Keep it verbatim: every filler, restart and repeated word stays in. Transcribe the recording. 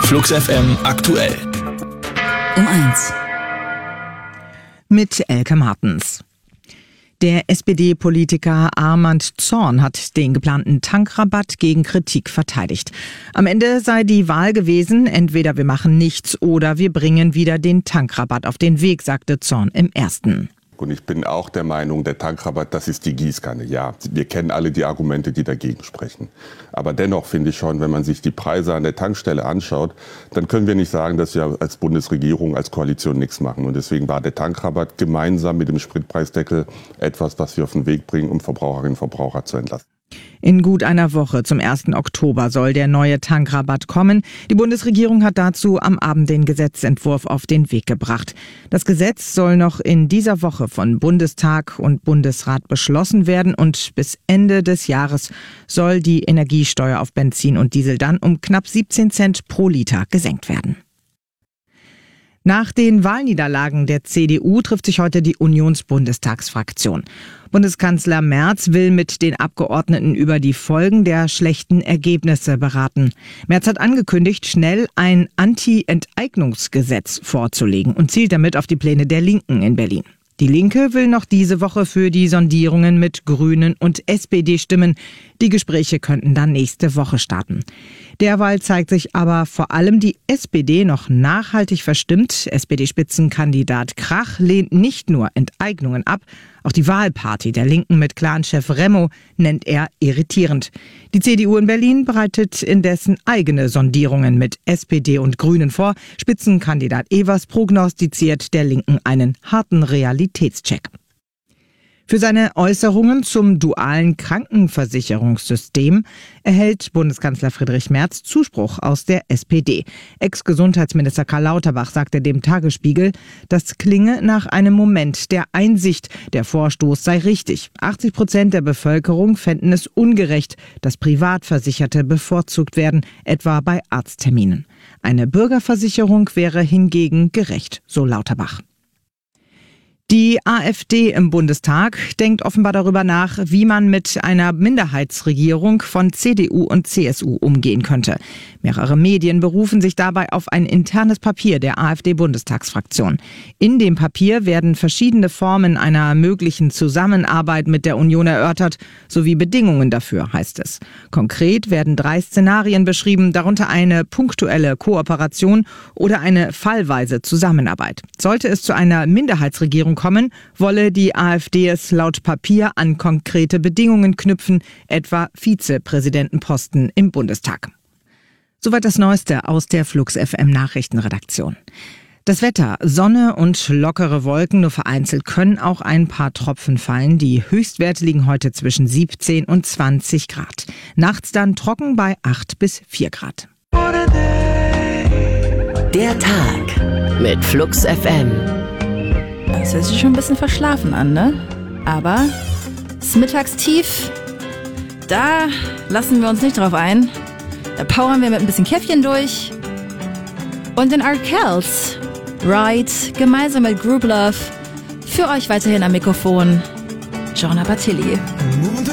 Flux F M aktuell. Um eins. Mit Elke Martens. Der S P D-Politiker Armand Zorn hat den geplanten Tankrabatt gegen Kritik verteidigt. Am Ende sei die Wahl gewesen, entweder wir machen nichts oder wir bringen wieder den Tankrabatt auf den Weg, sagte Zorn im Ersten. Und ich bin auch der Meinung, der Tankrabatt, das ist die Gießkanne. Ja, wir kennen alle die Argumente, die dagegen sprechen. Aber dennoch finde ich schon, wenn man sich die Preise an der Tankstelle anschaut, dann können wir nicht sagen, dass wir als Bundesregierung, als Koalition nichts machen. Und deswegen war der Tankrabatt gemeinsam mit dem Spritpreisdeckel etwas, was wir auf den Weg bringen, um Verbraucherinnen und Verbraucher zu entlasten. In gut einer Woche, zum ersten Oktober, soll der neue Tankrabatt kommen. Die Bundesregierung hat dazu am Abend den Gesetzentwurf auf den Weg gebracht. Das Gesetz soll noch in dieser Woche von Bundestag und Bundesrat beschlossen werden und bis Ende des Jahres soll die Energiesteuer auf Benzin und Diesel dann um knapp siebzehn Cent pro Liter gesenkt werden. Nach den Wahlniederlagen der C D U trifft sich heute die Unionsbundestagsfraktion. Bundeskanzler Merz will mit den Abgeordneten über die Folgen der schlechten Ergebnisse beraten. Merz hat angekündigt, schnell ein Anti-Enteignungsgesetz vorzulegen und zielt damit auf die Pläne der Linken in Berlin. Die Linke will noch diese Woche für die Sondierungen mit Grünen und S P D stimmen. Die Gespräche könnten dann nächste Woche starten. Derweil zeigt sich aber vor allem die S P D noch nachhaltig verstimmt. S P D-Spitzenkandidat Krach lehnt nicht nur Enteignungen ab, auch die Wahlparty der Linken mit Clanchef Remo nennt er irritierend. Die C D U in Berlin bereitet indessen eigene Sondierungen mit S P D und Grünen vor. Spitzenkandidat Evers prognostiziert der Linken einen harten Realitätscheck. Für seine Äußerungen zum dualen Krankenversicherungssystem erhält Bundeskanzler Friedrich Merz Zuspruch aus der S P D. Ex-Gesundheitsminister Karl Lauterbach sagte dem Tagesspiegel, das klinge nach einem Moment der Einsicht, der Vorstoß sei richtig. achtzig Prozent der Bevölkerung fänden es ungerecht, dass Privatversicherte bevorzugt werden, etwa bei Arztterminen. Eine Bürgerversicherung wäre hingegen gerecht, so Lauterbach. Die AfD im Bundestag denkt offenbar darüber nach, wie man mit einer Minderheitsregierung von C D U und C S U umgehen könnte. Mehrere Medien berufen sich dabei auf ein internes Papier der AfD-Bundestagsfraktion. In dem Papier werden verschiedene Formen einer möglichen Zusammenarbeit mit der Union erörtert, sowie Bedingungen dafür, heißt es. Konkret werden drei Szenarien beschrieben, darunter eine punktuelle Kooperation oder eine fallweise Zusammenarbeit. Sollte es zu einer Minderheitsregierung kommen, wolle die AfD es laut Papier an konkrete Bedingungen knüpfen, etwa Vizepräsidentenposten im Bundestag. Soweit das Neueste aus der Flux F M Nachrichtenredaktion. Das Wetter, Sonne und lockere Wolken, nur vereinzelt können auch ein paar Tropfen fallen. Die Höchstwerte liegen heute zwischen siebzehn und zwanzig Grad. Nachts dann trocken bei acht bis vier Grad. Der Tag mit Flux F M. Das hört sich schon ein bisschen verschlafen an, ne? Aber das Mittagstief, da lassen wir uns nicht drauf ein. Da powern wir mit ein bisschen Käffchen durch. Und den Arkells, Ride, gemeinsam mit Group Love, für euch weiterhin am Mikrofon, Gianna Battilli.